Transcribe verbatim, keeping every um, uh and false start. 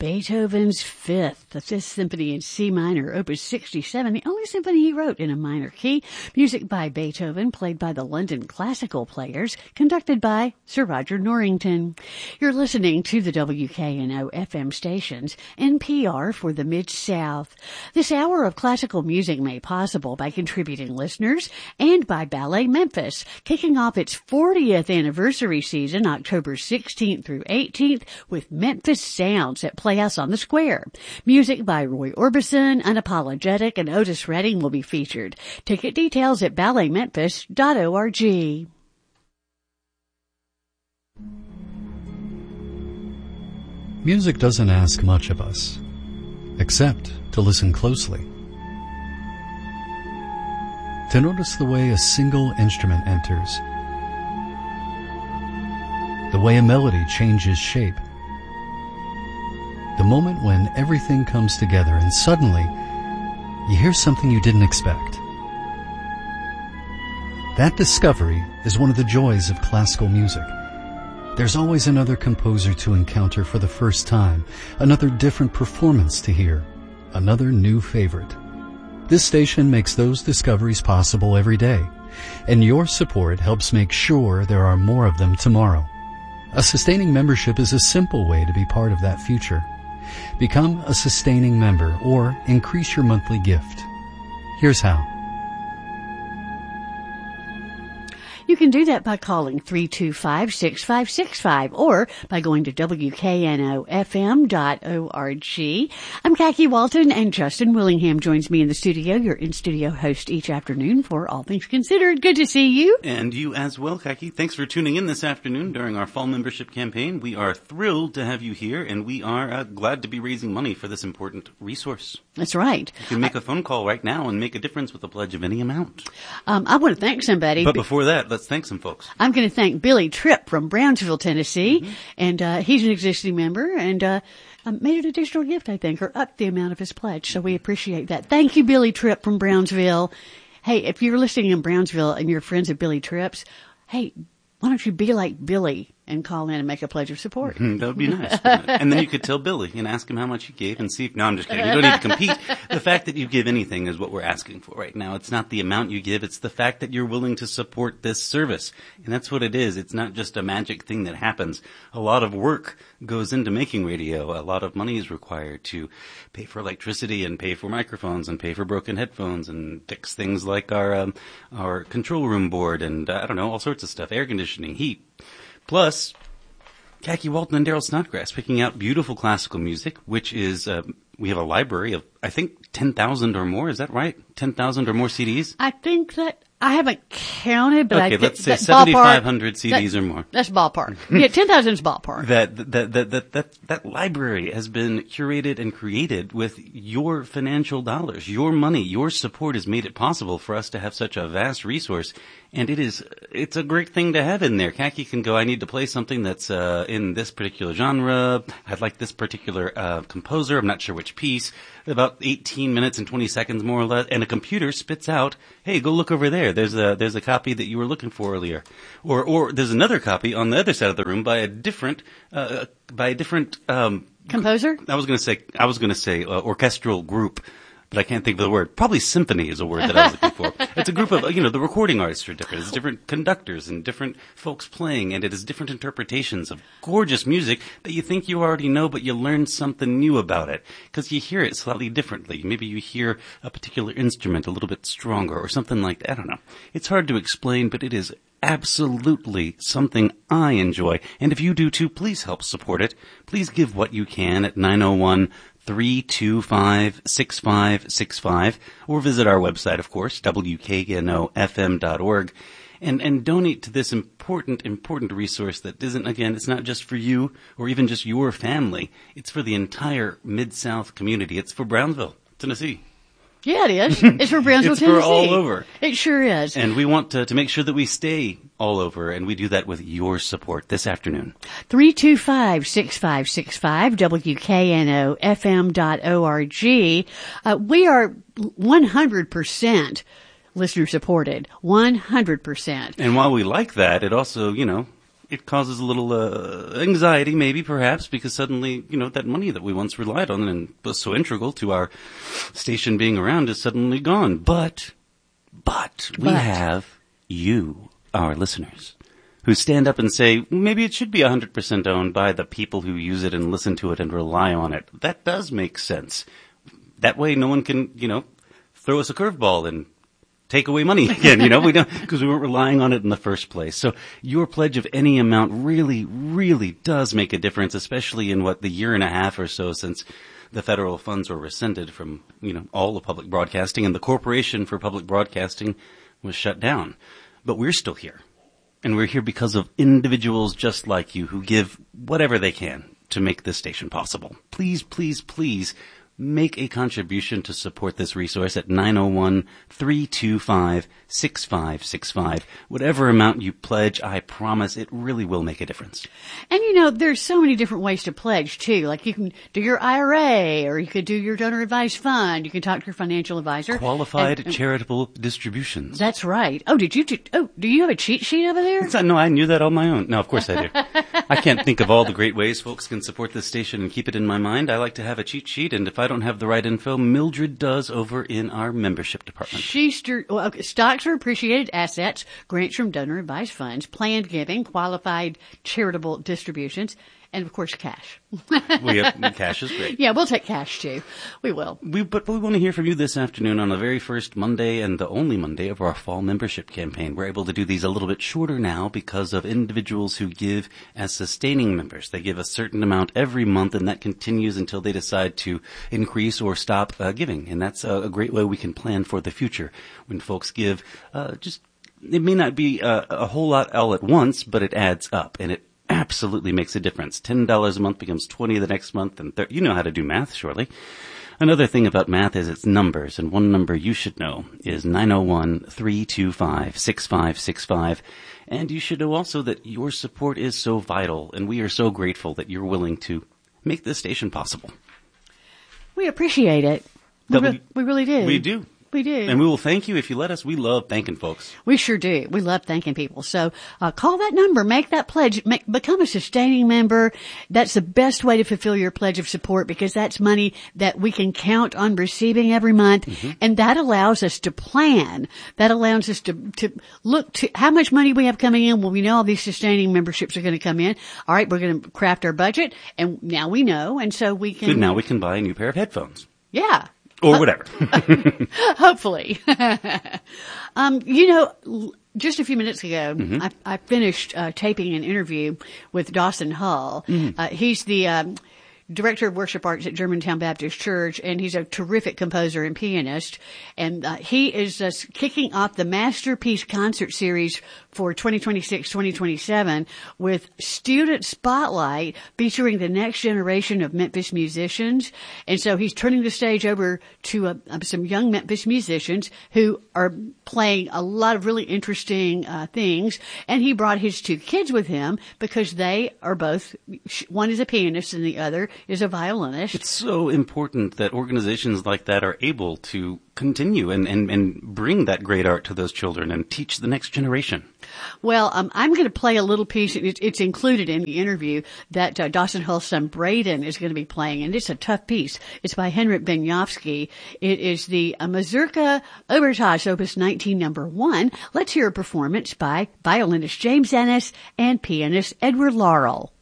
Beethoven's Fifth, the Fifth Symphony in C minor, Opus sixty-seven, the only symphony he wrote in a minor key. Music by Beethoven, played by the London Classical Players, conducted by Sir Roger Norrington. You're listening to the W K N O F M stations, N P R for the Mid-South. This hour of classical music made possible by contributing listeners and by Ballet Memphis, kicking off its fortieth anniversary season October sixteenth through eighteenth with Memphis Sounds at Playhouse on the Square. Music by Roy Orbison, Unapologetic, and Otis Redding will be featured. Ticket details at ballet memphis dot org. Music doesn't ask much of us, except to listen closely. To notice the way a single instrument enters, the way a melody changes shape, the moment when everything comes together and suddenly you hear something you didn't expect. That discovery is one of the joys of classical music. There's always another composer to encounter for the first time, another different performance to hear, another new favorite. This station makes those discoveries possible every day, and your support helps make sure there are more of them tomorrow. A sustaining membership is a simple way to be part of that future. Become a sustaining member or increase your monthly gift. Here's how. You can do that by calling three two five, six five six five or by going to W K N O F M dot org. I'm Khaki Walton, and Justin Willingham joins me in the studio, your in-studio host each afternoon for All Things Considered. Good to see you. And you as well, Khaki. Thanks for tuning in this afternoon during our fall membership campaign. We are thrilled to have you here, and we are uh, glad to be raising money for this important resource. That's right. You can make a phone call right now and make a difference with a pledge of any amount. Um, I want to thank somebody. But before that, let's thank some folks. I'm going to thank Billy Tripp from Brownsville, Tennessee, Mm-hmm. and uh, he's an existing member, and uh, um, made an additional gift, I think, or upped the amount of his pledge, so we appreciate that. Thank you, Billy Tripp from Brownsville. Hey, if you're listening in Brownsville and you're friends of Billy Tripp's, hey, why don't you be like Billy and call in and make a pledge of support? Mm, that would be nice. And then you could tell Billy and ask him how much he gave and see if, no, I'm just kidding. You don't need to compete. The fact that you give anything is what we're asking for right now. It's not the amount you give. It's the fact that you're willing to support this service. And that's what it is. It's not just a magic thing that happens. A lot of work goes into making radio. A lot of money is required to pay for electricity and pay for microphones and pay for broken headphones and fix things like our, um, our control room board and, uh, I don't know, all sorts of stuff, air conditioning, heat. Plus, Khaki Walton and Daryl Snodgrass picking out beautiful classical music, which is, uh, we have a library of, I think, ten thousand or more. Is that right? ten thousand or more C Ds? I think that, I haven't counted, but okay, I think let's say that seventy-five hundred ballpark, C Ds that, or more. That's ballpark. Yeah, ten thousand is ballpark. That, that, that, that, that, that library has been curated and created with your financial dollars. Your money, your support has made it possible for us to have such a vast resource. And it is, it's a great thing to have in there. Khaki can go, I need to play something that's, uh, in this particular genre. I'd like this particular, uh, composer. I'm not sure which piece. About eighteen minutes and twenty seconds more or less. And a computer spits out, hey, go look over there. There's a, there's a copy that you were looking for earlier. Or, or there's another copy on the other side of the room by a different, uh, by a different, um, composer? I was going to say, I was going to say, uh, orchestral group. But I can't think of the word. Probably symphony is a word that I was looking for. It's a group of, you know, the recording artists are different. It's different conductors and different folks playing, and it is different interpretations of gorgeous music that you think you already know, but you learn something new about it. Because you hear it slightly differently. Maybe you hear a particular instrument a little bit stronger or something like that. I don't know. It's hard to explain, but it is absolutely something I enjoy. And if you do too, please help support it. Please give what you can at nine oh one, three two five, six five six five, or visit our website, of course, W K N O F M dot org, and, and donate to this important, important resource that isn't, again, it's not just for you or even just your family. It's for the entire Mid-South community. It's for Brownsville, Tennessee. Yeah, it is. It's for Brownsville, it's Tennessee. It's for all over. It sure is. And we want to, to make sure that we stay all over, and we do that with your support this afternoon. three two five, six five six five, W K N O F M dot org. Uh, we are one hundred percent listener supported. one hundred percent. And while we like that, it also, you know, it causes a little uh, anxiety, maybe, perhaps, because suddenly, you know, that money that we once relied on and was so integral to our station being around is suddenly gone. But, but, we But. have you, our listeners, who stand up and say, maybe it should be one hundred percent owned by the people who use it and listen to it and rely on it. That does make sense. That way no one can, you know, throw us a curveball and take away money again, you know, we don't, because we weren't relying on it in the first place. So your pledge of any amount really, really does make a difference, especially in what the year and a half or so since the federal funds were rescinded from, you know, all of public broadcasting, and the Corporation for Public Broadcasting was shut down. But we're still here. And we're here because of individuals just like you who give whatever they can to make this station possible. Please, please, please make a contribution to support this resource at nine oh one, three two five, six five six five. Whatever amount you pledge, I promise it really will make a difference. And you know, there's so many different ways to pledge too. Like you can do your I R A, or you could do your donor advised fund. You can talk to your financial advisor. Qualified And- and- charitable distributions. That's right. Oh, did you? Do, oh, do you have a cheat sheet over there? It's not- no, I knew that on my own. No, of course I do. I can't think of all the great ways folks can support this station and keep it in my mind. I like to have a cheat sheet, and if I don't have the right info, Mildred does over in our membership department. She stir- well, okay, stocks are appreciated assets, grants from donor advised funds, planned giving, qualified charitable distributions, and of course cash. We have, cash is great. Yeah, we'll take cash too. We will. We, but we want to hear from you this afternoon on the very first Monday and the only Monday of our fall membership campaign. We're able to do these a little bit shorter now because of individuals who give as sustaining members. They give a certain amount every month, and that continues until they decide to increase or stop uh, giving. And that's a, a great way we can plan for the future. When folks give, uh, just it may not be a, a whole lot all at once, but it adds up, and it absolutely makes a difference. ten dollars a month becomes twenty dollars the next month, and thir- you know how to do math, surely. Another thing about math is it's numbers, and one number you should know is nine oh one, three two five, six five six five. And you should know also that your support is so vital, and we are so grateful that you're willing to make this station possible. We appreciate it. We, That re- we- we really do. We do. We do. And we will thank you if you let us. We love thanking folks. We sure do. We love thanking people. So uh, call that number, make that pledge, make, become a sustaining member. That's the best way to fulfill your pledge of support, because that's money that we can count on receiving every month. Mm-hmm. And that allows us to plan. That allows us to, to look to how much money we have coming in. Well, we know all these sustaining memberships are going to come in. All right, we're going to craft our budget, and now we know. And so we can. Good, now we can buy a new pair of headphones. Yeah. Or whatever. Hopefully. um, you know, l- just a few minutes ago, Mm-hmm. I, I finished uh, taping an interview with Dawson Hull. Mm-hmm. Uh, he's the um, director of worship arts at Germantown Baptist Church, and he's a terrific composer and pianist. And uh, he is uh, kicking off the Masterpiece Concert Series for twenty twenty-six twenty twenty-seven with Student Spotlight featuring the next generation of Memphis musicians. And so he's turning the stage over to uh, some young Memphis musicians who are playing a lot of really interesting uh, things. And he brought his two kids with him because they are both, one is a pianist and the other is a violinist. It's so important that organizations like that are able to continue and, and, and bring that great art to those children and teach the next generation. Well, um, I'm going to play a little piece. It's, it's included in the interview that uh, Dawson Hull's son Braden is going to be playing, and it's a tough piece. It's by Henryk Benyovsky. It is the uh, Mazurka Obertage, Opus nineteen, number one. Let's hear a performance by violinist James Ennis and pianist Edward Laurel.